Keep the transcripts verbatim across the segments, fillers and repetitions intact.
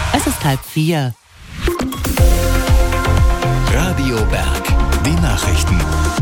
Es ist halb vier. Radio Berg, die Nachrichten.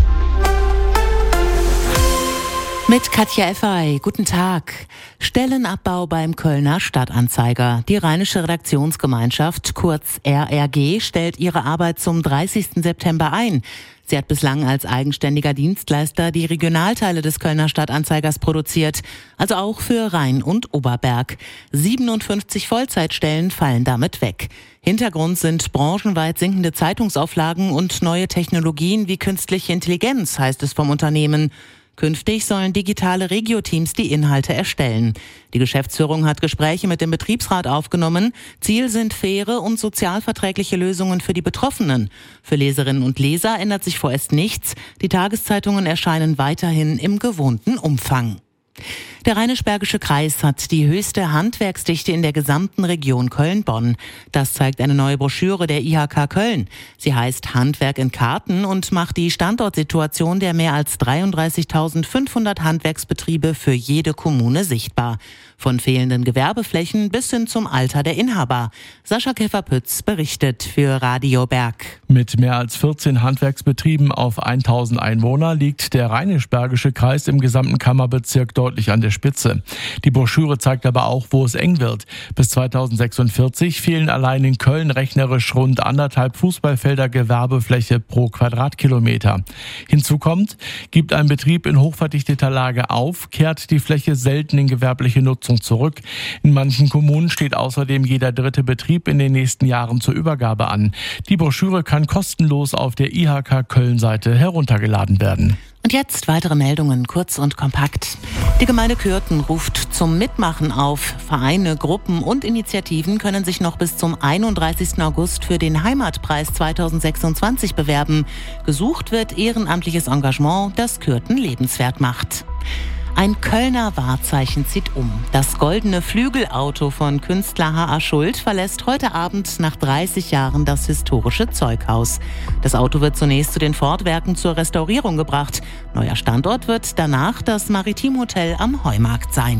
Mit Katja Effay, guten Tag. Stellenabbau beim Kölner Stadtanzeiger. Die Rheinische Redaktionsgemeinschaft, kurz R R G, stellt ihre Arbeit zum dreißigsten September ein. Sie hat bislang als eigenständiger Dienstleister die Regionalteile des Kölner Stadtanzeigers produziert, also auch für Rhein und Oberberg. siebenundfünfzig Vollzeitstellen fallen damit weg. Hintergrund sind branchenweit sinkende Zeitungsauflagen und neue Technologien wie künstliche Intelligenz, heißt es vom Unternehmen. Künftig sollen digitale Regio-Teams die Inhalte erstellen. Die Geschäftsführung hat Gespräche mit dem Betriebsrat aufgenommen. Ziel sind faire und sozialverträgliche Lösungen für die Betroffenen. Für Leserinnen und Leser ändert sich vorerst nichts. Die Tageszeitungen erscheinen weiterhin im gewohnten Umfang. Der Rheinisch-Bergische Kreis hat die höchste Handwerksdichte in der gesamten Region Köln-Bonn. Das zeigt eine neue Broschüre der I H K Köln. Sie heißt Handwerk in Karten und macht die Standortsituation der mehr als dreiunddreißigtausendfünfhundert Handwerksbetriebe für jede Kommune sichtbar. Von fehlenden Gewerbeflächen bis hin zum Alter der Inhaber. Sascha Käfer-Pütz berichtet für Radio Berg. Mit mehr als vierzehn Handwerksbetrieben auf tausend Einwohner liegt der Rheinisch-Bergische Kreis im gesamten Kammerbezirk deutlich an der Spitze. Die Broschüre zeigt aber auch, wo es eng wird. Bis zweitausendsechsundvierzig fehlen allein in Köln rechnerisch rund anderthalb Fußballfelder Gewerbefläche pro Quadratkilometer. Hinzu kommt, gibt ein Betrieb in hochverdichteter Lage auf, kehrt die Fläche selten in gewerbliche Nutzung zurück. In manchen Kommunen steht außerdem jeder dritte Betrieb in den nächsten Jahren zur Übergabe an. Die Broschüre kann kostenlos auf der I H K Köln-Seite heruntergeladen werden. Und jetzt weitere Meldungen, kurz und kompakt. Die Gemeinde Kürten ruft zum Mitmachen auf. Vereine, Gruppen und Initiativen können sich noch bis zum einunddreißigsten August für den Heimatpreis zweitausendsechsundzwanzig bewerben. Gesucht wird ehrenamtliches Engagement, das Kürten lebenswert macht. Ein Kölner Wahrzeichen zieht um. Das goldene Flügelauto von Künstler H A. Schuld verlässt heute Abend nach dreißig Jahren das historische Zeughaus. Das Auto wird zunächst zu den Fortwerken zur Restaurierung gebracht. Neuer Standort wird danach das Maritimhotel am Heumarkt sein.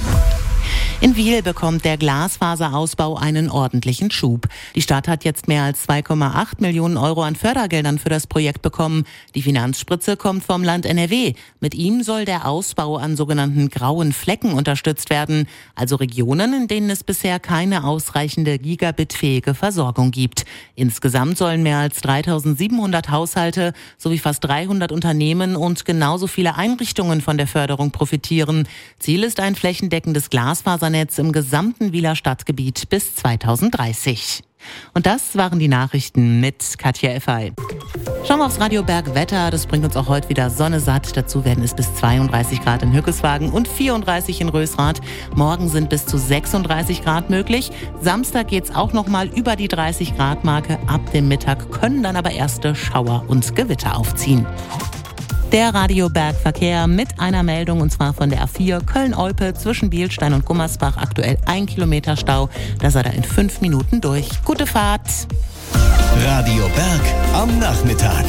In Wiel bekommt der Glasfaserausbau einen ordentlichen Schub. Die Stadt hat jetzt mehr als zwei Komma acht Millionen Euro an Fördergeldern für das Projekt bekommen. Die Finanzspritze kommt vom Land N R W. Mit ihm soll der Ausbau an sogenannten grauen Flecken unterstützt werden, also Regionen, in denen es bisher keine ausreichende gigabitfähige Versorgung gibt. Insgesamt sollen mehr als dreitausendsiebenhundert Haushalte sowie fast dreihundert Unternehmen und genauso viele Einrichtungen von der Förderung profitieren. Ziel ist ein flächendeckendes Glasfasernetz im gesamten Wieler Stadtgebiet bis zweitausenddreißig. Und das waren die Nachrichten mit Katja Effay. Schauen wir aufs Radio Berg Wetter. Das bringt uns auch heute wieder Sonne satt. Dazu werden es bis zweiunddreißig Grad in Hückeswagen und vierunddreißig in Rösrath. Morgen sind bis zu sechsunddreißig Grad möglich. Samstag geht es auch noch mal über die dreißig Grad Marke. Ab dem Mittag können dann aber erste Schauer und Gewitter aufziehen. Der Radio Berg Verkehr mit einer Meldung, und zwar von der A vier Köln-Olpe zwischen Bielstein und Gummersbach. Aktuell ein Kilometer Stau. Da sei er in fünf Minuten durch. Gute Fahrt. Radio Berg am Nachmittag.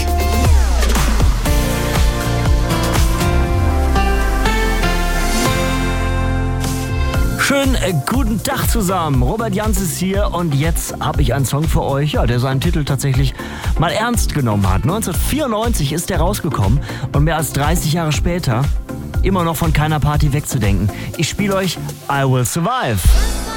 Schönen äh, guten Tag zusammen. Robert Jans ist hier und jetzt habe ich einen Song für euch, ja, der seinen Titel tatsächlich mal ernst genommen hat. neunzehnhundertvierundneunzig ist der rausgekommen und mehr als dreißig Jahre später immer noch von keiner Party wegzudenken. Ich spiele euch I Will Survive.